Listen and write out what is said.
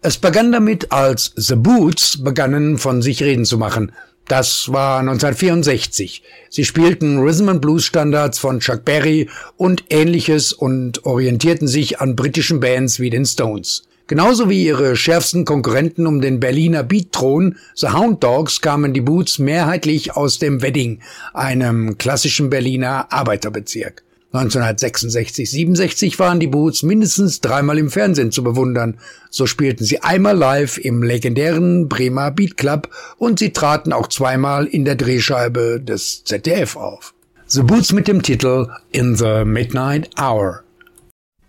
Es begann damit, als The Boots begannen, von sich reden zu machen. Das war 1964. Sie spielten Rhythm-and-Blues-Standards von Chuck Berry und Ähnliches und orientierten sich an britischen Bands wie den Stones. Genauso wie ihre schärfsten Konkurrenten um den Berliner Beat-Thron, The Hound Dogs, kamen die Boots mehrheitlich aus dem Wedding, einem klassischen Berliner Arbeiterbezirk. 1966/67 waren die Boots mindestens 3-mal im Fernsehen zu bewundern. So spielten sie einmal live im legendären Bremer Beat Club und sie traten auch 2-mal in der Drehscheibe des ZDF auf. The Boots mit dem Titel In the Midnight Hour.